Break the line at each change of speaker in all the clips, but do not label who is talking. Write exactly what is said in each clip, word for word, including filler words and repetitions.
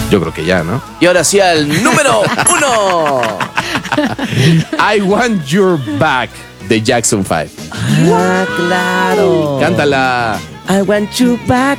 Yo creo que ya, ¿no?
Y ahora sí al número uno.
I Want Your Back de Jackson five.
Ah, claro.
Cántala.
I want you back.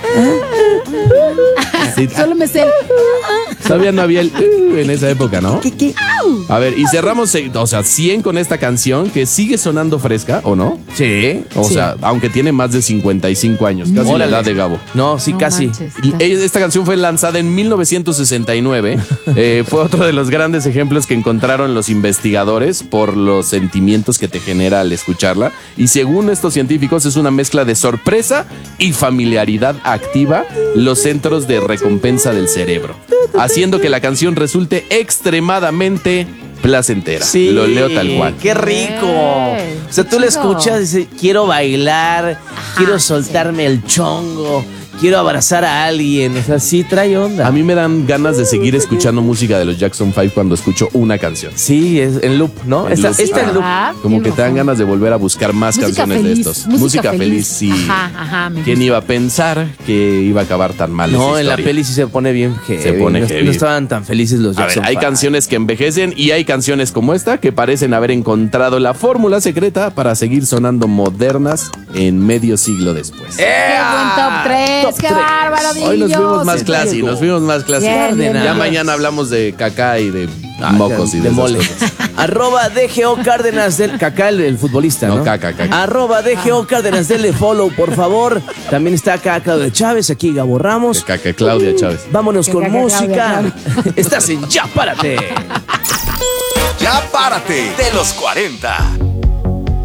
Sí,
Solo me sé el...
todavía no había el uh, en esa época, ¿no?
¿Qué, qué?
A ver, y cerramos, eh, o sea, cien con esta canción que sigue sonando fresca, ¿o no?
Sí.
O
Sí.
sea, aunque tiene más de cincuenta y cinco años, casi la
Órale.
edad de Gabo.
No, sí,
No
casi.
manches.
Y Esta canción fue lanzada en mil novecientos sesenta y nueve. Eh, fue otro de los grandes ejemplos que encontraron los investigadores por los sentimientos que te genera al escucharla. Y según estos científicos, es una mezcla de sorpresa y familiaridad activa los centros de recompensa del cerebro, haciendo que la canción resulte extremadamente placentera.
Sí.
Lo leo tal cual.
¡Qué rico!
Ey,
O sea, tú la
chido.
escuchas y dices, quiero bailar, quiero soltarme el chongo, quiero abrazar a alguien. O sea, sí trae onda.
A mí me dan ganas de seguir escuchando música de los Jackson five cuando escucho una canción.
Sí, es en loop, ¿no?
En
Esta,
loop.
esta en loop.
Ah,
Como
qué
que te dan
loco.
ganas de volver a buscar más
Música
canciones
feliz,
de estos.
música
feliz,
feliz.
sí.
Ajá, ajá, me
¿Quién
gusta.
iba a pensar que iba a acabar tan mal
No,
esa
en la
historia?
peli sí se pone bien heavy.
Se pone
no,
heavy.
no estaban tan felices los
A ver,
Jackson
hay
five.
canciones que envejecen y hay canciones como esta que parecen haber encontrado la fórmula secreta para seguir sonando modernas en medio siglo después.
¡Qué buen top tres!
Top
¡Qué
tres.
bárbaro,
Hoy nos fuimos
Dios!
más
Sí,
classy,
Diego.
nos fuimos más classy.
Bien, bien,
Ya
bien.
mañana hablamos de caca y de
Ah,
mocos y de,
de
esas
mole.
cosas.
Arroba D G O Cárdenas del Cacá, el, el futbolista, ¿no?
No, Caca, Caca.
Arroba D G O Cárdenas, denle follow, por favor. También está acá Claudio Chávez, aquí Gabo Ramos.
Caca, Claudia Chávez.
Vámonos
Que
con
caca,
música.
Claudia,
Estás en Ya Párate.
Ya párate de los cuarenta.